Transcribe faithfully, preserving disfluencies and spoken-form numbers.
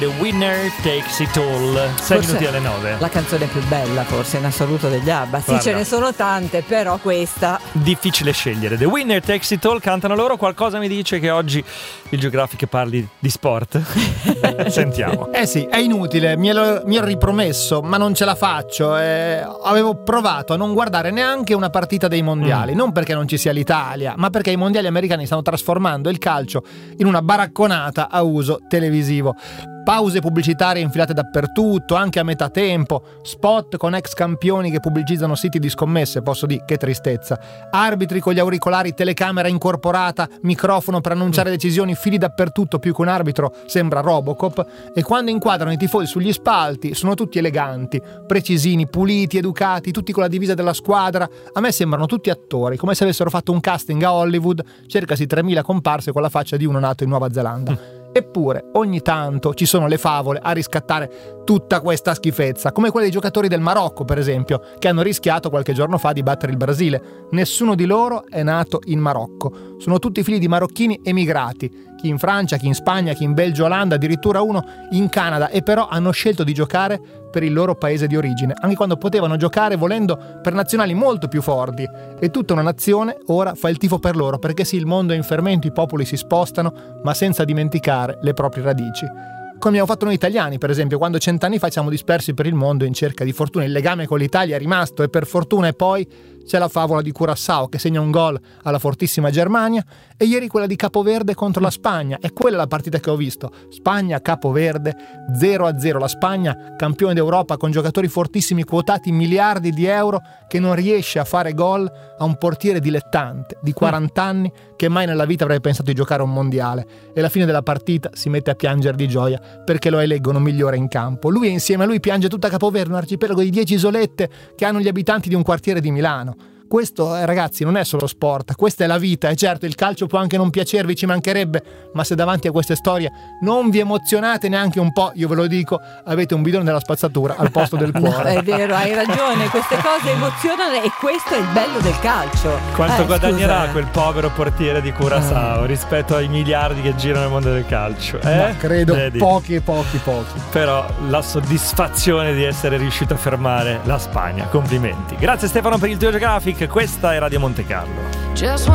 The Winner Takes It All, sei Forse minuti alle nove. La canzone più bella forse in assoluto degli ABBA. Sì, Guarda, ce ne sono tante, però questa difficile scegliere. The Winner Takes It All, cantano loro. Qualcosa mi dice che oggi il Geographic parli di sport. Sentiamo. Eh sì, è inutile, mi ero, mi ero ripromesso, ma non ce la faccio. Eh, avevo provato a non guardare neanche una partita dei mondiali, mm. non perché non ci sia l'Italia, ma perché i mondiali americani stanno trasformando il calcio in una baracconata a uso televisivo. Pause pubblicitarie infilate dappertutto, anche a metà tempo, spot con ex campioni che pubblicizzano siti di scommesse, posso dire, che tristezza, arbitri con gli auricolari, telecamera incorporata, microfono per annunciare decisioni, fili dappertutto, più che un arbitro sembra Robocop, e quando inquadrano i tifosi sugli spalti sono tutti eleganti, precisini, puliti, educati, tutti con la divisa della squadra. A me sembrano tutti attori, come se avessero fatto un casting a Hollywood, cercasi tremila comparse con la faccia di uno nato in Nuova Zelanda. Eppure ogni tanto ci sono le favole a riscattare tutta questa schifezza, come quelle dei giocatori del Marocco, per esempio, che hanno rischiato qualche giorno fa di battere il Brasile. Nessuno di loro è nato in Marocco, sono tutti figli di marocchini emigrati, chi in Francia, chi in Spagna, chi in Belgio, Olanda, addirittura uno in Canada, e però hanno scelto di giocare per il loro paese di origine, anche quando potevano giocare volendo per nazionali molto più forti. E tutta una nazione ora fa il tifo per loro, perché sì, il mondo è in fermento, i popoli si spostano, ma senza dimenticare le proprie radici. Come abbiamo fatto noi italiani, per esempio, quando cent'anni fa siamo dispersi per il mondo in cerca di fortuna. Il legame con l'Italia è rimasto, e per fortuna. E poi c'è la favola di Curaçao che segna un gol alla fortissima Germania, e ieri quella di Capoverde contro la Spagna. E quella è la partita che ho visto. Spagna-Capoverde zero a zero. La Spagna, campione d'Europa con giocatori fortissimi quotati miliardi di euro, che non riesce a fare gol a un portiere dilettante di quaranta anni che mai nella vita avrebbe pensato di giocare a un mondiale. E alla fine della partita si mette a piangere di gioia perché lo eleggono migliore in campo. Lui, e insieme a lui piange tutta Capoverde, un arcipelago di dieci isolette che hanno gli abitanti di un quartiere di Milano. Questo, eh, ragazzi, non è solo sport, questa è la vita. E certo, il calcio può anche non piacervi, ci mancherebbe, ma se davanti a queste storie non vi emozionate neanche un po', io ve lo dico, avete un bidone della spazzatura al posto del cuore. No, è vero, hai ragione, queste cose emozionano, e questo è il bello del calcio. Quanto eh, guadagnerà scusa. quel povero portiere di Curaçao eh. rispetto ai miliardi che girano nel mondo del calcio? Eh? Ma credo Vedi? pochi, pochi, pochi. Però la soddisfazione di essere riuscito a fermare la Spagna. Complimenti. Grazie Stefano per il tuo Geographic. Questa è Radio Monte Carlo.